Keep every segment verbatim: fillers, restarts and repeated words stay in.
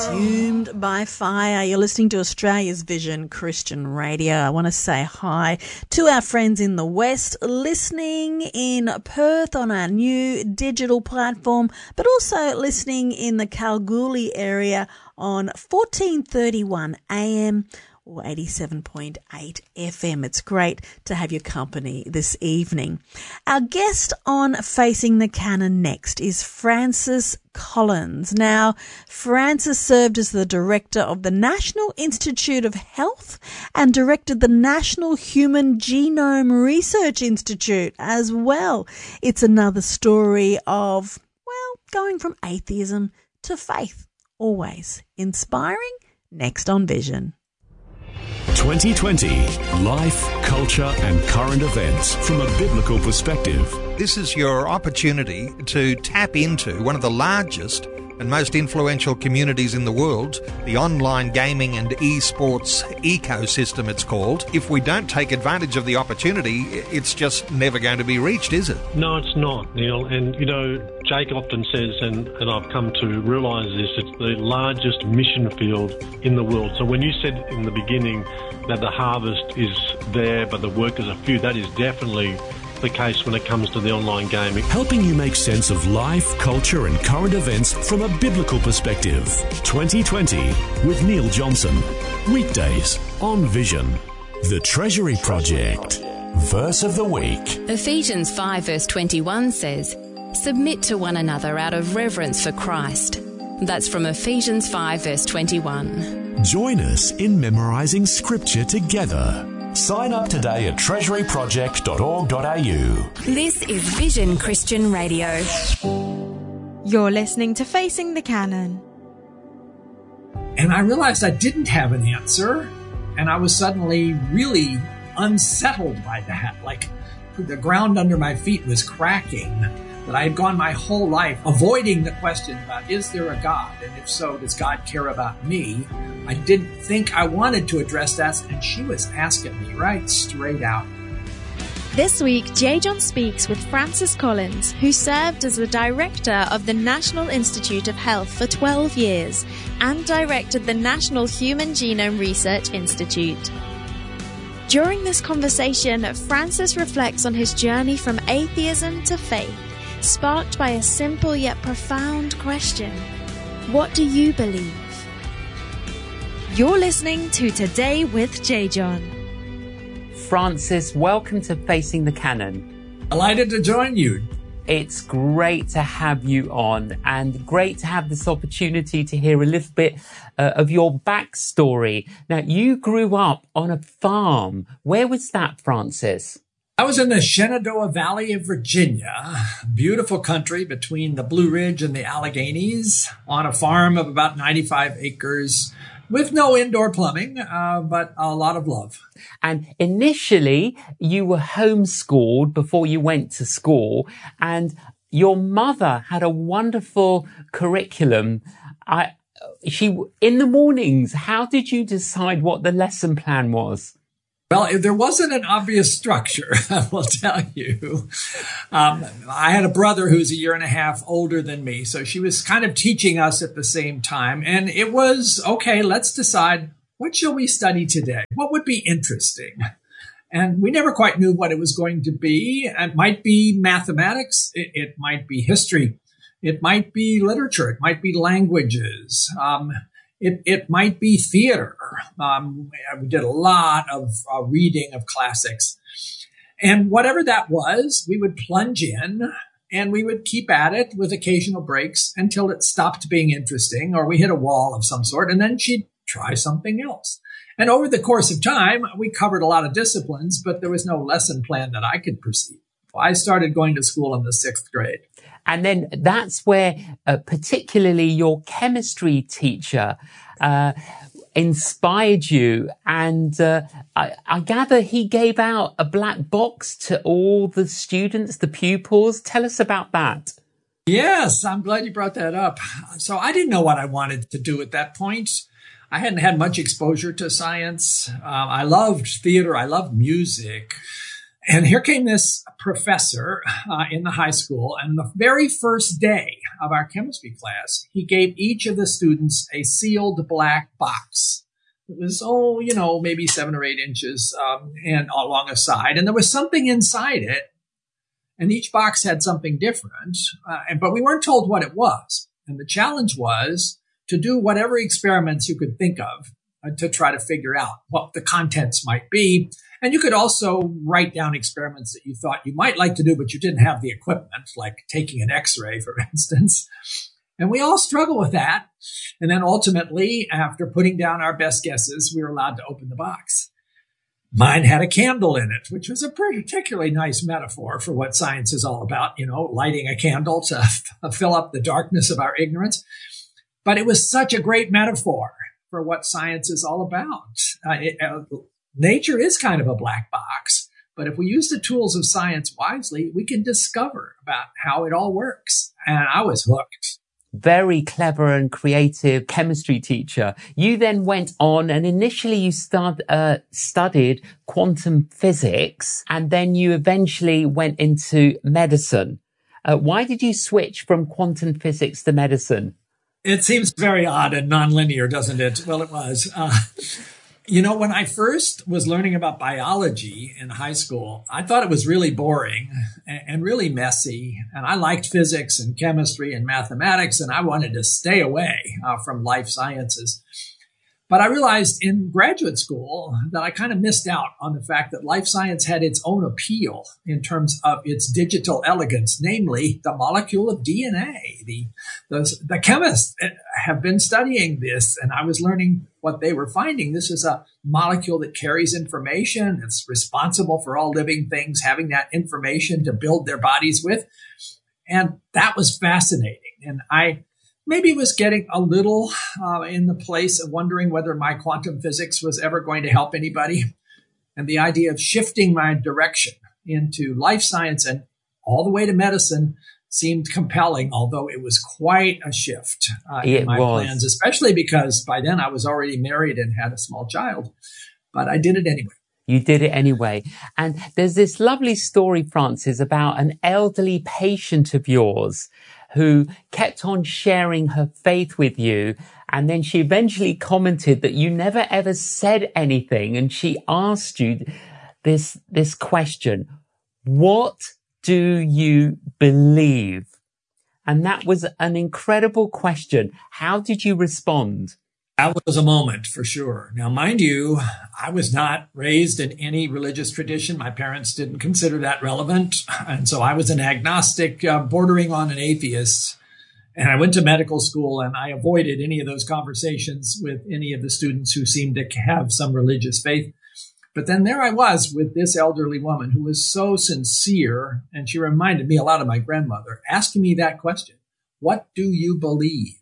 Consumed by fire. You're listening to Australia's Vision Christian Radio. I want to say hi to our friends in the West listening in Perth on our new digital platform, but also listening in the Kalgoorlie area on fourteen thirty-one A M or eighty-seven point eight F M. It's great to have your company this evening. Our guest on Facing the Canon next is Francis Collins. Now, Francis served as the director of the National Institute of Health and directed the National Human Genome Research Institute as well. It's another story of, well, going from atheism to faith. Always inspiring. Next on Vision. twenty twenty, life, culture and current events from a biblical perspective. This is your opportunity to tap into one of the largest and most influential communities in the world, the online gaming and esports ecosystem it's called. If we don't take advantage of the opportunity, it's just never going to be reached, is it? No, it's not, Neil. And, you know, Jake often says, and, and I've come to realise this, it's the largest mission field in the world. So when you said in the beginning that the harvest is there but the workers are few, that is definitely the case when it comes to the online gaming. Helping you make sense of life, culture and current events from a biblical perspective. twenty twenty with Neil Johnson. Weekdays on Vision. The Treasury Project. Verse of the week. Ephesians five verse twenty-one says, "Submit to one another out of reverence for Christ." That's from Ephesians five verse twenty-one. Join us in memorising scripture together. Sign up today at treasury project dot org dot a u. This is Vision Christian Radio. You're listening to Facing the Canon. And I realized I didn't have an answer, and I was suddenly really unsettled by that. Like the ground under my feet was cracking. That I had gone my whole life avoiding the question about, is there a God? And if so, does God care about me? I didn't think I wanted to address that, and she was asking me right straight out. This week, J. John speaks with Francis Collins, who served as the director of the National Institute of Health for twelve years and directed the National Human Genome Research Institute. During this conversation, Francis reflects on his journey from atheism to faith, sparked by a simple yet profound question. What do you believe? You're listening to Today with J. John. Francis, welcome to Facing the Canon. Delighted to join you. It's great to have you on, and great to have this opportunity to hear a little bit uh, of your backstory. Now, you grew up on a farm. Where was that, Francis? I was in the Shenandoah Valley of Virginia, beautiful country between the Blue Ridge and the Alleghenies, on a farm of about ninety-five acres with no indoor plumbing, uh, but a lot of love. And initially, you were homeschooled before you went to school, and your mother had a wonderful curriculum. I, she, in the mornings, how did you decide what the lesson plan was? Well, there wasn't an obvious structure, I will tell you. Um, I had a brother who's a year and a half older than me, so she was kind of teaching us at the same time. And it was, okay, let's decide, what shall we study today? What would be interesting? And we never quite knew what it was going to be. It might be mathematics. It, it might be history. It might be literature. It might be languages. Um, It, it might be theater. Um, we did a lot of uh, reading of classics. And whatever that was, we would plunge in and we would keep at it with occasional breaks until it stopped being interesting or we hit a wall of some sort. And then she'd try something else. And over the course of time, we covered a lot of disciplines, but there was no lesson plan that I could perceive. I started going to school in the sixth grade. And then that's where uh, particularly your chemistry teacher uh, inspired you. And uh, I, I gather he gave out a black box to all the students, the pupils. Tell us about that. Yes, I'm glad you brought that up. So I didn't know what I wanted to do at that point. I hadn't had much exposure to science. Um, I loved theater. I loved music. And here came this professor uh, in the high school, and the very first day of our chemistry class, he gave each of the students a sealed black box. It was, oh, you know, maybe seven or eight inches um, and along a side, and there was something inside it, and each box had something different, uh, and, but we weren't told what it was. And the challenge was to do whatever experiments you could think of uh, to try to figure out what the contents might be. And you could also write down experiments that you thought you might like to do, but you didn't have the equipment, like taking an X-ray, for instance. And we all struggle with that. And then ultimately, after putting down our best guesses, we were allowed to open the box. Mine had a candle in it, which was a particularly nice metaphor for what science is all about, you know, lighting a candle to f- fill up the darkness of our ignorance. But it was such a great metaphor for what science is all about. Uh, it, uh, Nature is kind of a black box, but if we use the tools of science wisely, we can discover about how it all works. And I was hooked. Very clever and creative chemistry teacher. You then went on and initially you start, uh, studied quantum physics, and then you eventually went into medicine. Uh, why did you switch from quantum physics to medicine? It seems very odd and nonlinear, doesn't it? Well, it was. Uh, You know, when I first was learning about biology in high school, I thought it was really boring and really messy. And I liked physics and chemistry and mathematics, and I wanted to stay away uh, from life sciences. But I realized in graduate school that I kind of missed out on the fact that life science had its own appeal in terms of its digital elegance, namely the molecule of D N A. The, the, the chemists have been studying this, and I was learning what they were finding. This is a molecule that carries information. It's responsible for all living things having that information to build their bodies with. And that was fascinating. And I maybe was getting a little uh, in the place of wondering whether my quantum physics was ever going to help anybody. And the idea of shifting my direction into life science and all the way to medicine seemed compelling, although it was quite a shift uh, in my was. plans, especially because by then I was already married and had a small child. But I did it anyway. You did it anyway. And there's this lovely story, Francis, about an elderly patient of yours who kept on sharing her faith with you. And then she eventually commented that you never ever said anything. And she asked you this, this question: what do you believe? And that was an incredible question. How did you respond? That was a moment for sure. Now, mind you, I was not raised in any religious tradition. My parents didn't consider that relevant. And so I was an agnostic, uh, bordering on an atheist. And I went to medical school and I avoided any of those conversations with any of the students who seemed to have some religious faith. But then there I was with this elderly woman who was so sincere. And she reminded me a lot of my grandmother, asking me that question: what do you believe?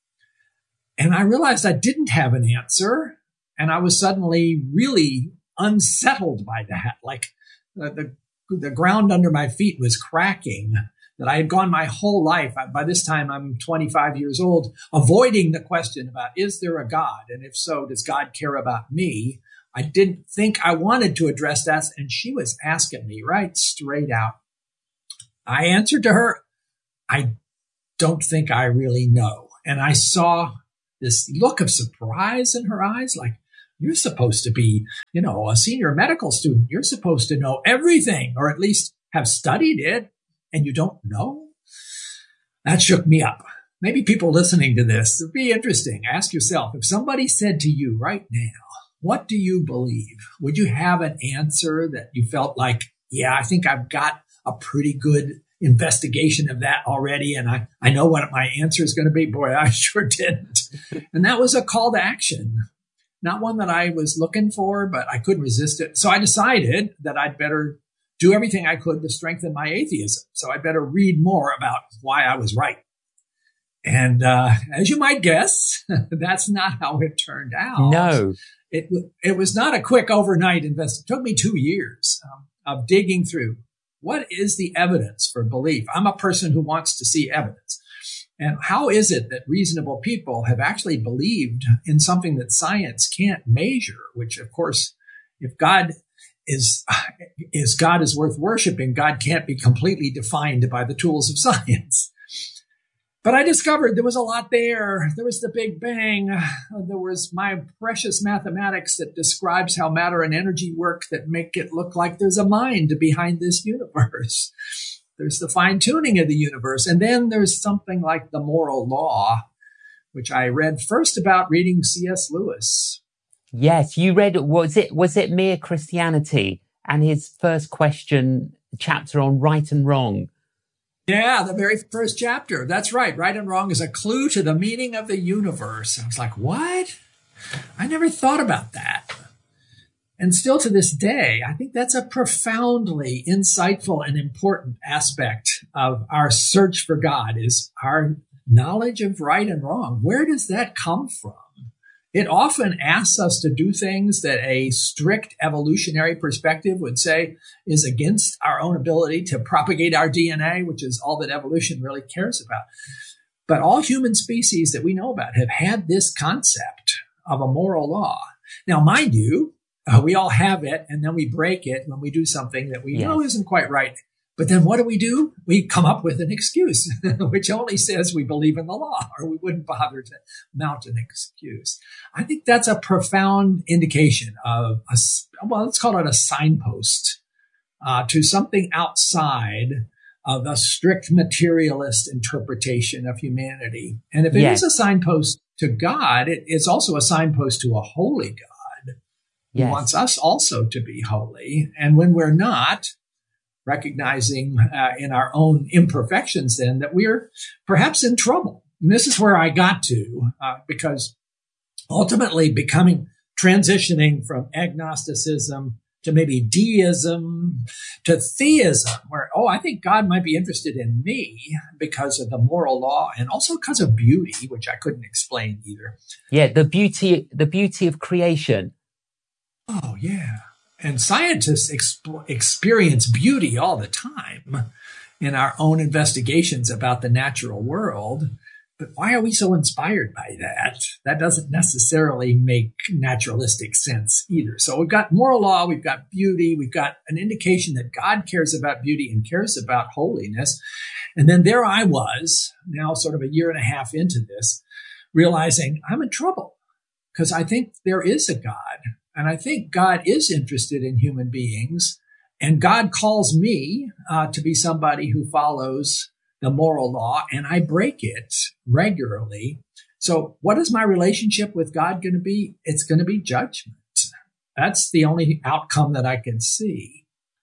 And I realized I didn't have an answer. And I was suddenly really unsettled by that. Like the, the, the ground under my feet was cracking, that I had gone my whole life. By this time, I'm twenty-five years old, avoiding the question about, is there a God? And if so, does God care about me? I didn't think I wanted to address that. And she was asking me right straight out. I answered to her, I don't think I really know. And I saw this look of surprise in her eyes, like, you're supposed to be, you know, a senior medical student. You're supposed to know everything, or at least have studied it, and you don't know? That shook me up. Maybe people listening to this, it'd be interesting. Ask yourself, if somebody said to you right now, what do you believe? Would you have an answer that you felt like, yeah, I think I've got a pretty good investigation of that already, and I, I know what my answer is going to be? Boy, I sure didn't. And that was a call to action. Not one that I was looking for, but I couldn't resist it. So I decided that I'd better do everything I could to strengthen my atheism. So I better read more about why I was right. And uh, as you might guess, that's not how it turned out. No. It, it was not a quick overnight investment. It took me two years um, of digging through. What is the evidence for belief? I'm a person who wants to see evidence. And how is it that reasonable people have actually believed in something that science can't measure, which, of course, if God is, is God is worth worshiping. God can't be completely defined by the tools of science. But I discovered there was a lot there. There was the Big Bang. There was my precious mathematics that describes how matter and energy work that make it look like there's a mind behind this universe. There's the fine tuning of the universe. And then there's something like the moral law, which I read first about reading C S Lewis. Yes, you read, was it, was it Mere Christianity and his first question chapter on right and wrong? Yeah, the very first chapter. That's right. Right and wrong is a clue to the meaning of the universe. I was like, what? I never thought about that. And still to this day, I think that's a profoundly insightful and important aspect of our search for God is our knowledge of right and wrong. Where does that come from? It often asks us to do things that a strict evolutionary perspective would say is against our own ability to propagate our D N A, which is all that evolution really cares about. But all human species that we know about have had this concept of a moral law. Now, mind you, uh, we all have it, and then we break it when we do something that we yes. know isn't quite right. But then what do we do? We come up with an excuse, which only says we believe in the law, or we wouldn't bother to mount an excuse. I think that's a profound indication of, a, well, let's call it a signpost uh, to something outside of a strict materialist interpretation of humanity. And if it yes. is a signpost to God, it, it's also a signpost to a holy God who yes. wants us also to be holy. And when we're not, recognizing uh, in our own imperfections then that we're perhaps in trouble. And this is where I got to, uh, because ultimately becoming, transitioning from agnosticism to maybe deism to theism, where, oh, I think God might be interested in me because of the moral law and also because of beauty, which I couldn't explain either. Yeah, the beauty, the beauty of creation. Oh, yeah. And scientists exp- experience beauty all the time in our own investigations about the natural world. But why are we so inspired by that? That doesn't necessarily make naturalistic sense either. So we've got moral law, we've got beauty, we've got an indication that God cares about beauty and cares about holiness. And then there I was, now sort of a year and a half into this, realizing I'm in trouble because I think there is a God. And I think God is interested in human beings, and God calls me uh, to be somebody who follows the moral law, and I break it regularly. So what is my relationship with God going to be? It's going to be judgment. That's the only outcome that I can see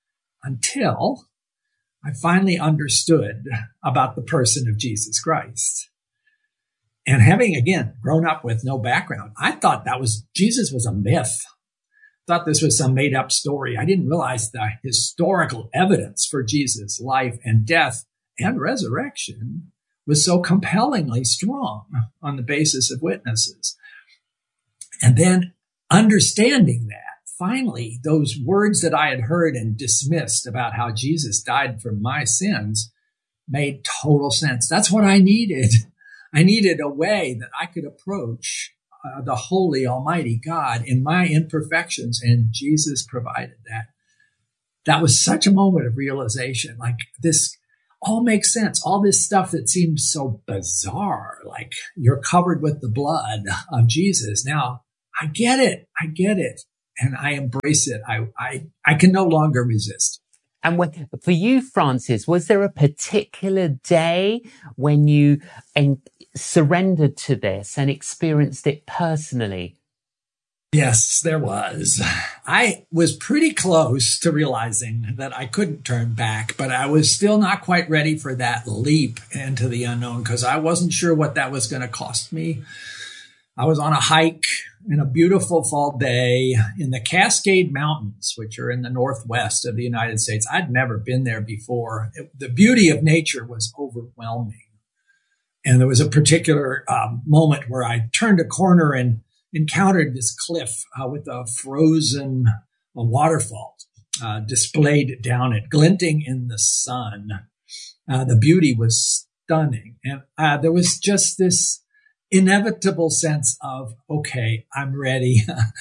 until I finally understood about the person of Jesus Christ. And having, again, grown up with no background, I thought that was, Jesus was a myth. Thought this was some made up story. I didn't realize the historical evidence for Jesus' life and death and resurrection was so compellingly strong on the basis of witnesses. And then understanding that, finally, those words that I had heard and dismissed about how Jesus died for my sins made total sense. That's what I needed. I needed a way that I could approach Uh, the holy, almighty God in my imperfections, and Jesus provided that. That was such a moment of realization. Like, this all makes sense. All this stuff that seems so bizarre, like you're covered with the blood of Jesus. Now, I get it. I get it. And I embrace it. I, I, I can no longer resist. And when, for you, Francis, was there a particular day when you en- surrendered to this and experienced it personally? Yes, there was. I was pretty close to realizing that I couldn't turn back, but I was still not quite ready for that leap into the unknown because I wasn't sure what that was going to cost me. I was on a hike in a beautiful fall day in the Cascade Mountains, which are in the northwest of the United States. I'd never been there before. It, the beauty of nature was overwhelming. And there was a particular um, moment where I turned a corner and encountered this cliff uh, with a frozen a waterfall uh, displayed down it, glinting in the sun. Uh, the beauty was stunning. And uh, there was just this inevitable sense of, okay, I'm ready.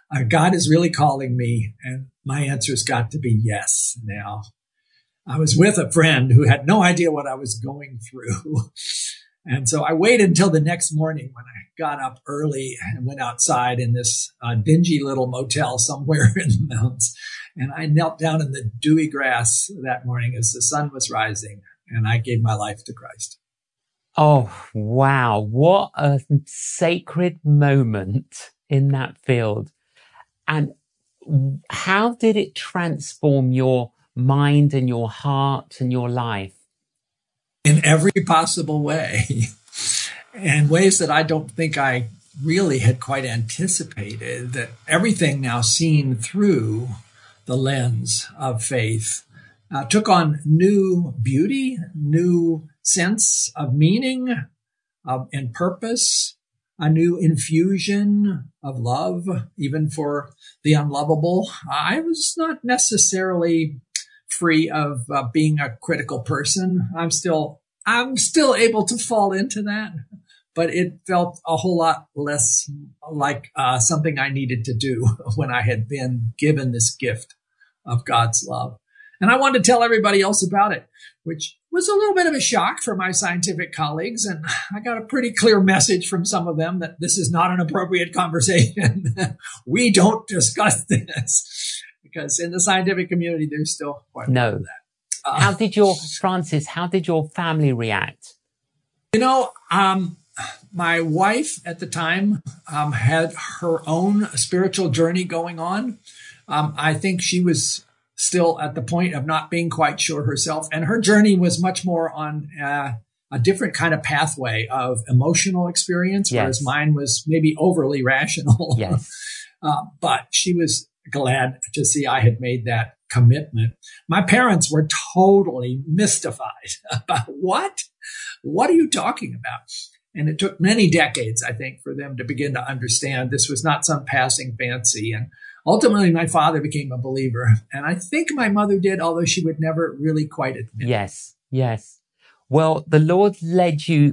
uh, God is really calling me? And my answer's got to be yes now. I was with a friend who had no idea what I was going through. And so I waited until the next morning when I got up early and went outside in this uh, dingy little motel somewhere in the mountains. And I knelt down in the dewy grass that morning as the sun was rising, and I gave my life to Christ. Oh, wow. What a sacred moment in that field. And how did it transform your mind and your heart and your life? In every possible way, and ways that I don't think I really had quite anticipated, that everything now seen through the lens of faith uh, took on new beauty, new sense of meaning uh, and purpose, a new infusion of love, even for the unlovable. I was not necessarily free of uh, being a critical person. I'm still, I'm still able to fall into that, but it felt a whole lot less like uh, something I needed to do when I had been given this gift of God's love. And I wanted to tell everybody else about it, which was a little bit of a shock for my scientific colleagues. And I got a pretty clear message from some of them that this is not an appropriate conversation. We don't discuss this. Because in the scientific community, there's still quite a lot of that. Uh, how did your, Francis, how did your family react? You know, um, my wife at the time um, had her own spiritual journey going on. Um, I think she was still at the point of not being quite sure herself. And her journey was much more on uh, a different kind of pathway of emotional experience, yes. whereas mine was maybe overly rational. Yes. uh, but she was glad to see I had made that commitment. My parents were totally mystified about what? What are you talking about? And it took many decades, I think, for them to begin to understand this was not some passing fancy. And ultimately, my father became a believer. And I think my mother did, although she would never really quite admit it. Yes, yes. Well, the Lord led you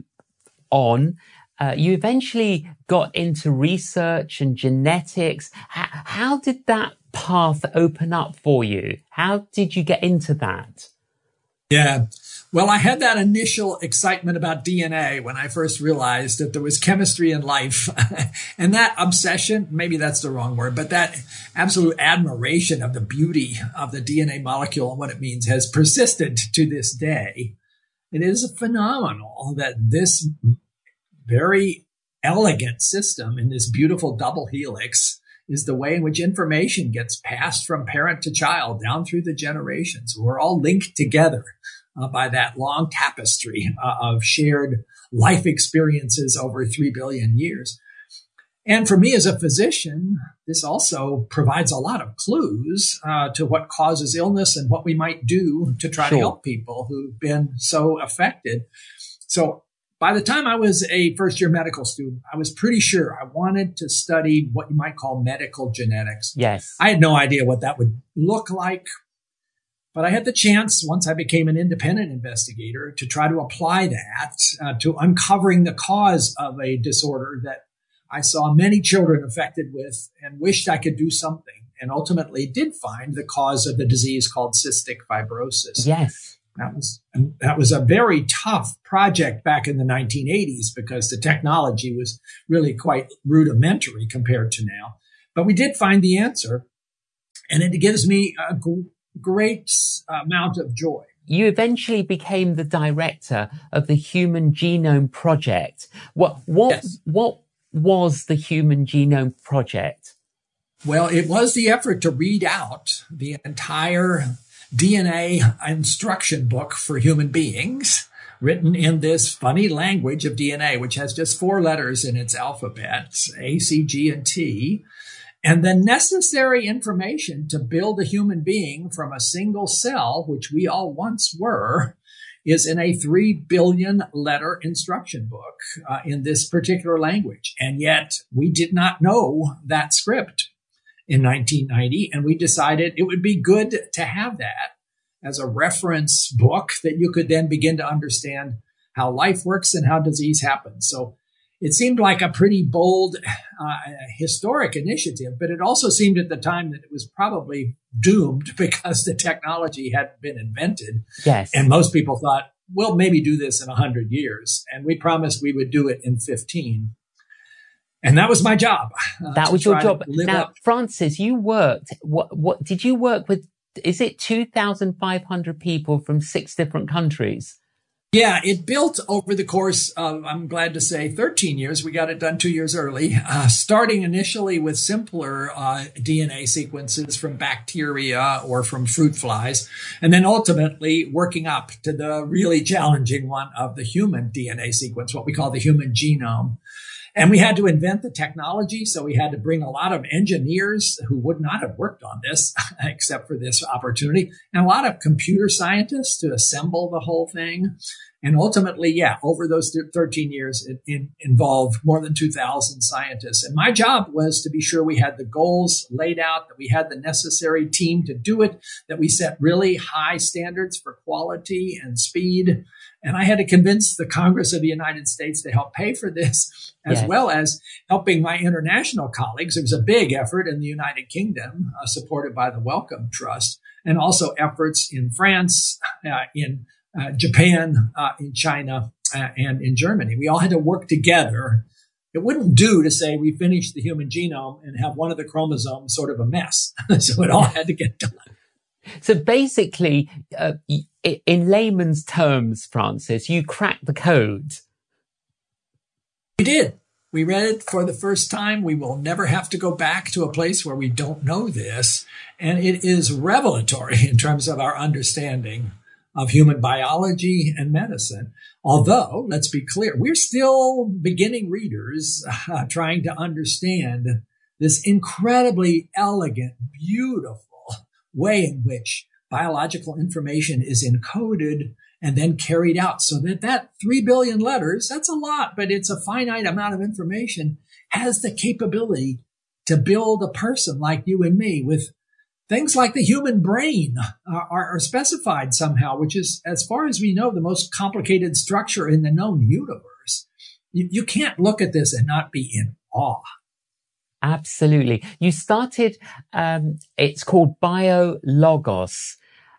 on. Uh, you eventually got into research and genetics. H- how did that path open up for you? How did you get into that? Yeah. Well, I had that initial excitement about D N A when I first realized that there was chemistry in life. And that obsession, maybe that's the wrong word, but that absolute admiration of the beauty of the D N A molecule and what it means has persisted to this day. It is phenomenal that this very elegant system in this beautiful double helix is the way in which information gets passed from parent to child down through the generations. We're all linked together uh, by that long tapestry uh, of shared life experiences over three billion years. And for me as a physician, this also provides a lot of clues uh, to what causes illness and what we might do to try Sure. to help people who've been so affected. So by the time I was a first-year medical student, I was pretty sure I wanted to study what you might call medical genetics. Yes. I had no idea what that would look like, but I had the chance, once I became an independent investigator, to try to apply that uh, to uncovering the cause of a disorder that I saw many children affected with and wished I could do something, and ultimately did find the cause of the disease called cystic fibrosis. Yes. That was that was a very tough project back in the nineteen eighties because the technology was really quite rudimentary compared to now. But we did find the answer, and it gives me a g- great amount of joy. You eventually became the director of the Human Genome Project. What what Yes. what was the Human Genome Project? Well, it was the effort to read out the entire D N A instruction book for human beings, written in this funny language of D N A, which has just four letters in its alphabet, A, C, G, and T, and the necessary information to build a human being from a single cell, which we all once were, is in a three billion letter instruction book uh, in this particular language. And yet we did not know that script in nineteen ninety, and we decided it would be good to have that as a reference book that you could then begin to understand how life works and how disease happens. So it seemed like a pretty bold, uh, historic initiative, but it also seemed at the time that it was probably doomed because the technology hadn't been invented. Yes. And most people thought, we'll maybe do this in a hundred years. And we promised we would do it in fifteen. And that was my job. Uh, that was your job. Now, up. Francis, you worked, what, what, did you work with, is it two thousand five hundred people from six different countries? Yeah, it built over the course of, I'm glad to say, thirteen years. We got it done two years early, uh, starting initially with simpler uh, D N A sequences from bacteria or from fruit flies, and then ultimately working up to the really challenging one of the human D N A sequence, what we call the human genome. And we had to invent the technology, so we had to bring a lot of engineers who would not have worked on this except for this opportunity, and a lot of computer scientists to assemble the whole thing. And ultimately, yeah, over those thirteen years, it, it involved more than two thousand scientists. And my job was to be sure we had the goals laid out, that we had the necessary team to do it, that we set really high standards for quality and speed. And I had to convince the Congress of the United States to help pay for this, as yes. well as helping my international colleagues. It was a big effort in the United Kingdom, uh, supported by the Wellcome Trust, and also efforts in France, uh, in uh, Japan, uh, in China, uh, and in Germany. We all had to work together. It wouldn't do to say we finished the human genome and have one of the chromosomes sort of a mess. So it all had to get done. So basically, uh, in layman's terms, Francis, you cracked the code. We did. We read it for the first time. We will never have to go back to a place where we don't know this. And it is revelatory in terms of our understanding of human biology and medicine. Although, let's be clear, we're still beginning readers uh, trying to understand this incredibly elegant, beautiful way in which biological information is encoded and then carried out, so that that three billion letters, that's a lot, but it's a finite amount of information, has the capability to build a person like you and me with things like the human brain are, are specified somehow, which is, as far as we know, the most complicated structure in the known universe. You, you can't look at this and not be in awe. Absolutely. You started, um, it's called BioLogos.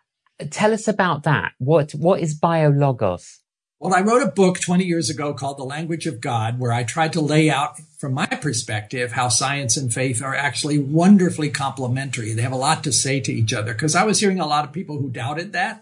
Tell us about that. What, what is BioLogos? Well, I wrote a book twenty years ago called The Language of God, where I tried to lay out, from my perspective, how science and faith are actually wonderfully complementary. They have a lot to say to each other, because I was hearing a lot of people who doubted that.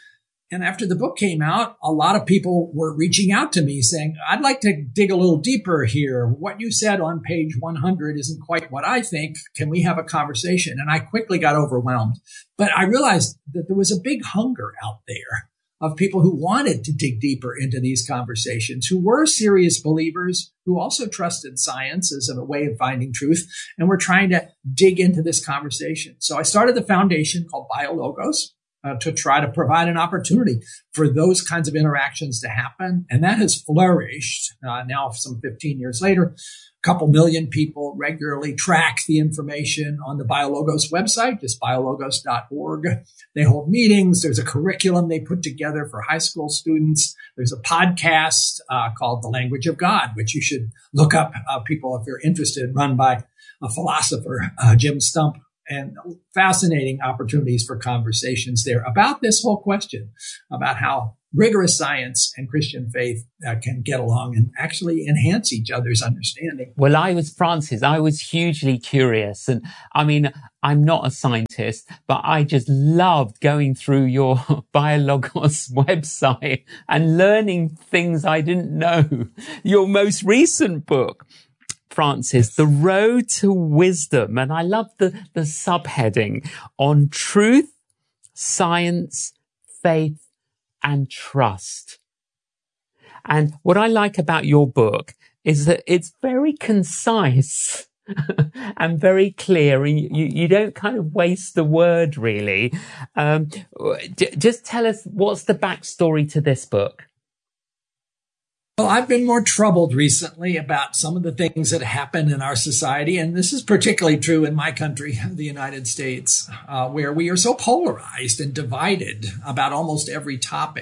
And after the book came out, a lot of people were reaching out to me saying, I'd like to dig a little deeper here. What you said on page one hundred isn't quite what I think. Can we have a conversation? And I quickly got overwhelmed. But I realized that there was a big hunger out there of people who wanted to dig deeper into these conversations, who were serious believers, who also trusted science as a way of finding truth, and were trying to dig into this conversation. So I started the foundation called BioLogos, Uh, to try to provide an opportunity for those kinds of interactions to happen. And that has flourished. Uh, now, some fifteen years later, a couple million people regularly track the information on the BioLogos website, just biologos dot org. They hold meetings. There's a curriculum they put together for high school students. There's a podcast uh, called The Language of God, which you should look up, uh, people, if you're interested, run by a philosopher, uh, Jim Stump. And fascinating opportunities for conversations there about this whole question about how rigorous science and Christian faith uh, can get along and actually enhance each other's understanding. Well, I was, Francis, I was hugely curious. And I mean, I'm not a scientist, but I just loved going through your BioLogos website and learning things I didn't know. Your most recent book, Francis, The Road to Wisdom. And I love the, the subheading on truth, science, faith, and trust. And what I like about your book is that it's very concise and very clear, and you, you don't kind of waste the word, really. Um, just tell us, what's the backstory to this book? Well, I've been more troubled recently about some of the things that happen in our society, and this is particularly true in my country, the United States, uh, where we are so polarized and divided about almost every topic.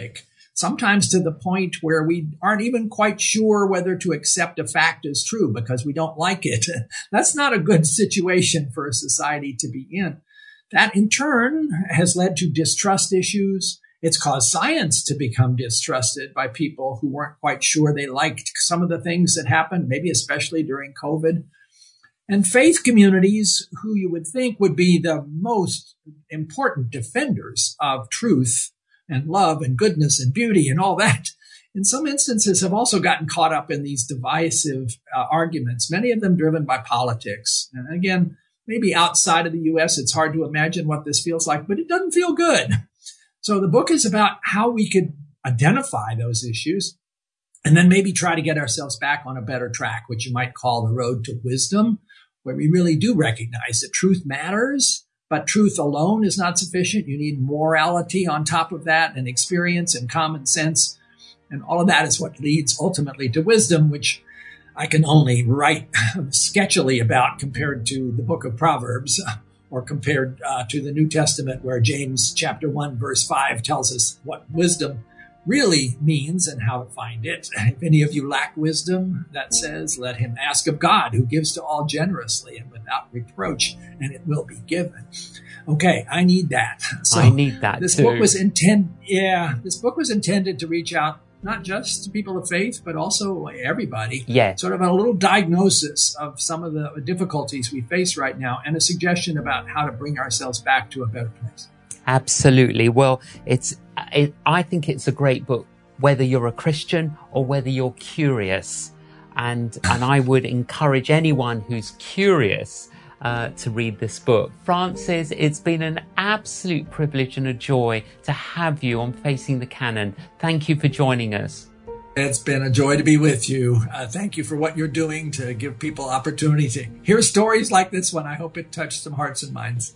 sometimes to the point where we aren't even quite sure whether to accept a fact as true because we don't like it. That's not a good situation for a society to be in. That in turn has led to distrust issues. It's caused science to become distrusted by people who weren't quite sure they liked some of the things that happened, maybe especially during COVID. And faith communities, who you would think would be the most important defenders of truth and love and goodness and beauty and all that, in some instances have also gotten caught up in these divisive uh, arguments, many of them driven by politics. And again, maybe outside of the U S, it's hard to imagine what this feels like, but it doesn't feel good. So the book is about how we could identify those issues and then maybe try to get ourselves back on a better track, which you might call the road to wisdom, where we really do recognize that truth matters, but truth alone is not sufficient. You need morality on top of that and experience and common sense. And all of that is what leads ultimately to wisdom, which I can only write sketchily about compared to the book of Proverbs, or compared uh, to the New Testament, where James chapter one, verse five tells us what wisdom really means and how to find it. If any of you lack wisdom, that says, let him ask of God, who gives to all generously and without reproach, and it will be given. Okay, I need that. So I need that this too. book was intended, yeah, this book was intended to reach out not just to people of faith, but also everybody. Yeah. Sort of a little diagnosis of some of the difficulties we face right now and a suggestion about how to bring ourselves back to a better place. Absolutely. Well, it's, it, I think it's a great book, whether you're a Christian or whether you're curious. And, and I would encourage anyone who's curious Uh, to read this book. Francis, it's been an absolute privilege and a joy to have you on Facing the Canon. Thank you for joining us. It's been a joy to be with you. Uh, thank you for what you're doing to give people opportunity to hear stories like this one. I hope it touched some hearts and minds.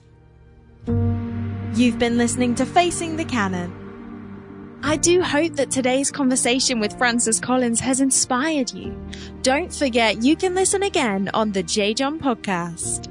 You've been listening to Facing the Canon. I do hope that today's conversation with Francis Collins has inspired you. Don't forget you can listen again on the J. John podcast.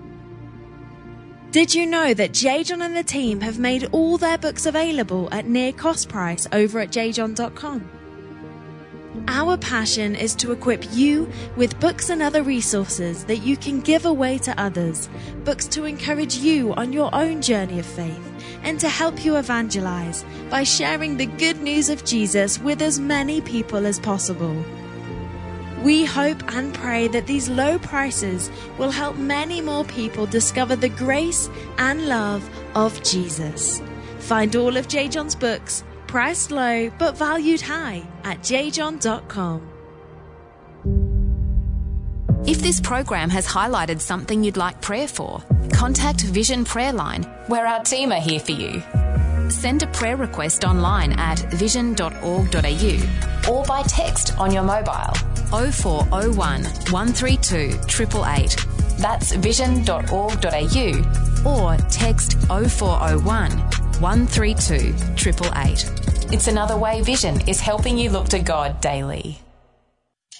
Did you know that J. John and the team have made all their books available at near cost price over at j john dot com? Our passion is to equip you with books and other resources that you can give away to others, books to encourage you on your own journey of faith, and to help you evangelize by sharing the good news of Jesus with as many people as possible. We hope and pray that these low prices will help many more people discover the grace and love of Jesus. Find all of J. John's books, priced low but valued high, at j john dot com. If this program has highlighted something you'd like prayer for, contact Vision Prayer Line, where our team are here for you. Send a prayer request online at vision dot org dot a u or by text on your mobile oh four oh one, one three two, eight eight eight. That's vision dot org dot a u or text oh four oh one, one three two, eight eight eight. It's another way Vision is helping you look to God daily.